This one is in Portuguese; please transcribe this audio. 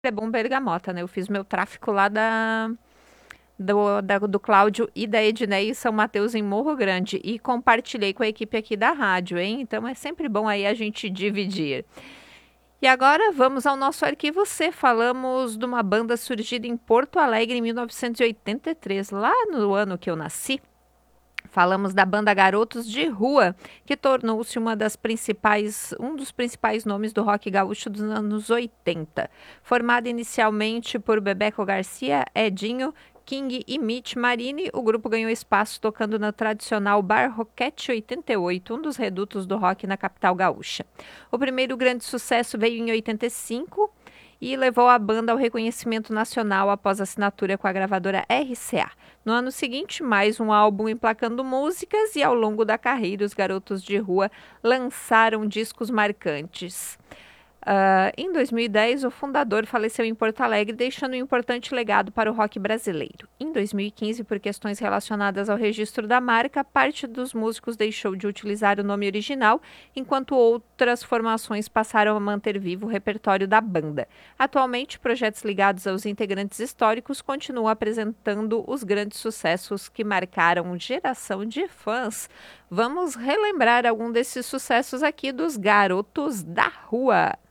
é bom Bergamota, né? Eu fiz meu tráfico lá do Cláudio e da Ednei em São Mateus, em Morro Grande. E compartilhei com a equipe aqui da rádio, hein? Então é sempre bom aí a gente dividir. E agora vamos ao nosso arquivo C. Falamos de uma banda surgida em Porto Alegre em 1983, lá no ano que eu nasci. Falamos da banda Garotos de Rua, que tornou-se um dos principais nomes do rock gaúcho dos anos 80. Formada inicialmente por Bebeco Garcia, Edinho, King e Mitch Marini, o grupo ganhou espaço tocando no tradicional Bar Roquete 88, um dos redutos do rock na capital gaúcha. O primeiro grande sucesso veio em 85 e levou a banda ao reconhecimento nacional após a assinatura com a gravadora RCA. No ano seguinte, mais um álbum emplacando músicas e ao longo da carreira, os Garotos de Rua lançaram discos marcantes. Em 2010, o fundador faleceu em Porto Alegre, deixando um importante legado para o rock brasileiro. Em 2015, por questões relacionadas ao registro da marca, parte dos músicos deixou de utilizar o nome original, enquanto outras formações passaram a manter vivo o repertório da banda. Atualmente, projetos ligados aos integrantes históricos continuam apresentando os grandes sucessos que marcaram geração de fãs. Vamos relembrar algum desses sucessos aqui dos Garotos da Rua.